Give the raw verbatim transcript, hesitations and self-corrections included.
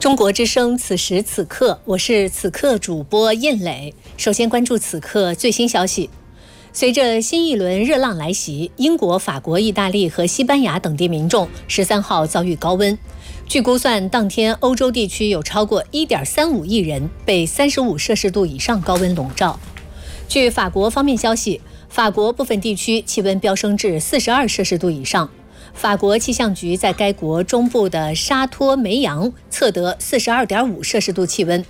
中国之声，此时此刻，我是此刻主播印磊。首先关注此刻最新消息。随着新一轮热浪来袭，英国、法国、意大利和西班牙等地民众十三号遭遇高温。据估算，当天欧洲地区有超过 一点三五亿人被三十五摄氏度以上高温笼罩。据法国方面消息，法国部分地区气温飙升至四十二摄氏度以上。法国气象局在该国中部的沙托梅扬测得 四十二点五摄氏度气温，